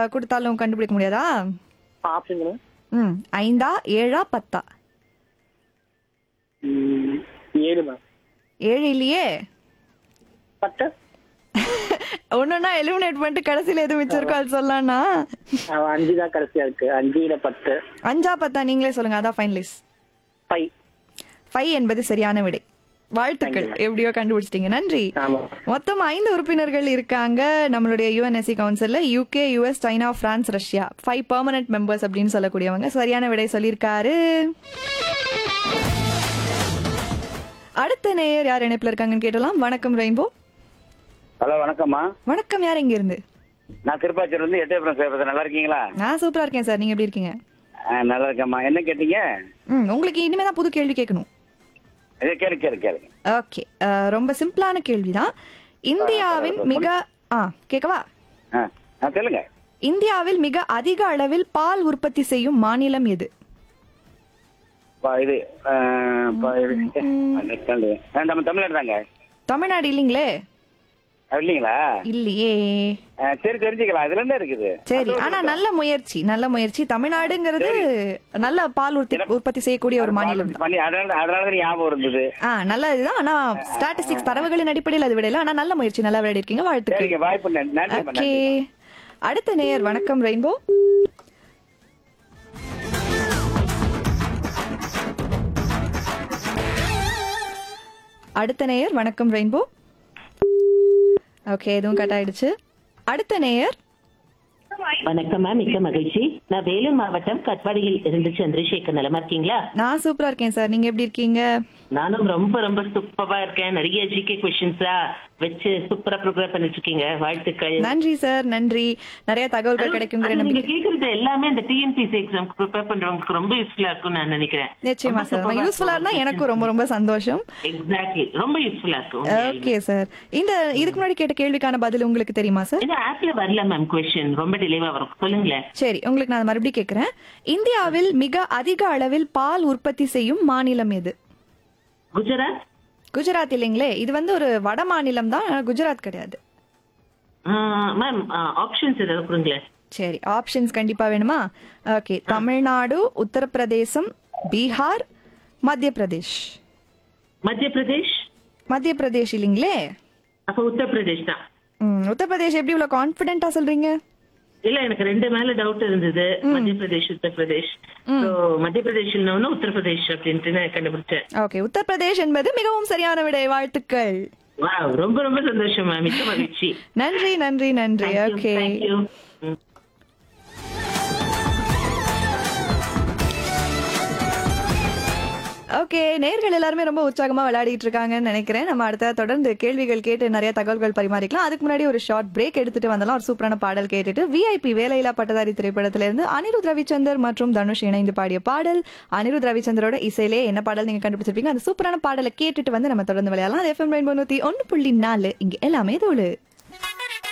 கொடுத்தாலும் கண்டுபிடிக்க முடியாதா? ஆப்ஷன் 5ஆ 7ஆ 10ஆ? 7 மேம். 7 இல்லையே. 10. ஒன்னொன்னா எலிமினேட் பண்ணிட்டு கடைசியில எது மிச்சம் இருக்கோ அது சொல்லலாம்னா 5 தான் கடைசியா இருக்கு. 5 இல்ல 10. 5ஆ 10ஆ நீங்களே சொல்லுங்க. அதான் ஃபைனலிஸ்ட். 5. 5 என்பது சரியான விடை. வாழ்த்துக்கள், எப்படியோ கண்டுபிடிச்சிட்டீங்க. நன்றி. ஆமா. மொத்தம் 5 உறுப்பினர்கள் இருக்காங்க நம்மளுடைய UNSC கவுன்சில்ல. UK, US, China, France, Russia. 5 permanent members அப்படின்னு சொல்லக்கூடியவங்க. சரியான விடை சொல்லியிருக்காரு. அடுத்த நேயர் யார் இணைப்புல இருக்காங்கன்னு கேட்டலாம். வணக்கம் ரெயின்போ. ஹலோ, வணக்கம்மா. வணக்கம், யார் எங்க இருந்து? நான் திருப்பாச்சூர்ல இருந்து எட்டயபுரம் சேவத்தில். நல்லா இருக்கீங்களா? நான் சூப்பரா இருக்கேன் சார், நீங்க எப்படி இருக்கீங்க? நல்லா இருக்கேம்மா. என்ன கேட்டீங்க? உங்களுக்கு இனிமேதான் புது கேள்வி கேட்கணும். கேளுங்க. ஓகே, ரொம்ப சிம்பிளான கேள்விதான். இந்தியாவின் மிக கேட்கவா? சொல்லுங்க. இந்தியாவில் மிக அதிக அளவில் பால் உற்பத்தி செய்யும் மாநிலம் எது? இது நம்ம தமிழ்நாடு தாங்க. தமிழ்நாடு இல்லீங்களே. இல்லீங்களா? இல்லையே. சரி, தெரிஞ்சுக்கலாம். இதுல என்ன இருக்குது? சரி, ஆனா நல்ல முயற்சி. தமிழ்நாடுங்கிறது நல்ல பால் உற்பத்தி செய்யக்கூடிய ஒரு மாநிலம். அதனால ஞாபகம் இருந்தது. நல்லதுதான். ஆனா ஸ்டாட்டிஸ்டிக்ஸ் தரவுகளின் அடிப்படையில் அது விடையில. ஆனா நல்ல முயற்சி, நல்லா விளையாடி இருக்கீங்க. வாழ்த்துக்கள். வாய்ப்பு நன்றி. ஓகே, அடுத்த நேயர். வணக்கம் ரெயின்போ. அடுத்த நேயர். வணக்கம் ரெயின்போ. ஓகே, எதுவும் கட் ஆயிடுச்சு. அடுத்த நேயர். வணக்கம் மேம், மிக்க மகிழ்ச்சி. நான் வேலூர் மாவட்டம் கட்பாடியில் இருந்து சந்திரசேகர். நலமா இருக்கீங்களா? நான் சூப்பரா இருக்கேன் சார், நீங்க எப்படி இருக்கீங்க? நானும் ரொம்ப ரொம்ப சூப்பரா இருக்கேன். நிறைய ஜிகே கொஸ்டின்ஸா வச்சு சூப்பரா ப்ரோக்ராம் பண்ணிட்டு இருக்கீங்க. வாழ்த்துக்கள். நன்றி சார், நன்றி. நிறைய தகவல்கள் கிடைக்கும். நீங்க கேக்குறது எல்லாமே இந்த டிஎன்பிசி எக்ஸாம் ப்ரிப்பேர் பண்றவங்களுக்கு ரொம்ப யூஸ்ஃபுல்லா இருக்கும் நான் நினைக்கிறேன். நிச்சயமா சார், யூஸ்ஃபுல்லா இருந்தா எனக்கும் ரொம்ப ரொம்ப சந்தோஷம். எக்ஸாக்ட்லி, ரொம்ப யூஸ்ஃபுல்லா இருக்கும். ஓகே சார், இதுக்கு முன்னாடி கேட்ட கேள்விக்கான பதில் உங்களுக்கு தெரியுமா சார்? இந்த ஆப்ல வரல மேம் கொஸ்டின், ரொம்ப டிலேவா வரும். சொல்லுங்களேன். சரி, உங்களுக்கு நான் மறுபடியும் கேக்குறேன். இந்தியாவில் மிக அதிக அளவில் பால் உற்பத்தி செய்யும் மாநிலம் எது? குஜராத். குஜராத் இல்லைங்களே, இது ஒரு வட மாநிலம் தான், குஜராத் கிடையாது. மேம் ஆப்ஷன்ஸ் ஏதாவது கொடுங்களேன். சரி, ஆப்ஷன்ஸ் கண்டிப்பா வேணுமா? ஓகே, தமிழ்நாடு, உத்தரப்பிரதேசம், பீகார், மத்திய பிரதேஷ். மத்திய பிரதேஷ் இல்லைங்களே. அப்ப உத்தரப்பிரதேஷ் தான். உத்தரப்பிரதேஷ் எப்படி இவ்வளவு கான்பிடென்ட்டா சொல்றீங்க? இல்ல, எனக்கு ரெண்டு மேல டவுட் இருந்தது. மத்திய பிரதேஷ், உத்தரப்பிரதேஷ். மத்திய பிரதேஷ் உத்தரப்பிரதேஷ் அப்படின்ட்டு கண்டுபிடிச்சேன். ஓகே, உத்தரப்பிரதேஷ் என்பது மிகவும் சரியான விடை. வாழ்த்துக்கள். ரொம்ப ரொம்ப சந்தோஷம் மேம், மிக்க மகிழ்ச்சி. நன்றி நன்றி நன்றி. ஓகே, ஓகே, நேயர்கள் எல்லாருமே ரொம்ப உற்சாகமா விளையாடிட்டு இருக்காங்கன்னு நினைக்கிறேன். நம்ம அடுத்த தொடர்ந்து கேள்விகள் கேட்டு நிறைய தகவல்கள் பரிமாறிக்கலாம். அதுக்கு முன்னாடி ஒரு ஷார்ட் பிரேக் எடுத்துட்டு வந்தாலும் ஒரு சூப்பரான பாடல் கேட்டுட்டு விஐபி வேலையில்லா பட்டதாரி திரைப்படத்திலிருந்து அனிருத் ரவிச்சந்தர் மற்றும் தனுஷ் இணைந்து பாடிய பாடல். அனிருத் ரவிச்சந்தரோட இசையிலே என்ன பாடல் நீங்க கண்டுபிடிச்சிருப்பீங்க, அந்த சூப்பரான பாடலை கேட்டுட்டு நம்ம தொடர்ந்து விளையாடலாம். FM 101.4 இங்க எல்லாமே தோழு.